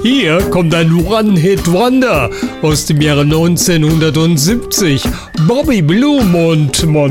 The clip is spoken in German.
Hier kommt ein One-Hit-Wonder aus dem Jahre 1970. Bobby Bloom und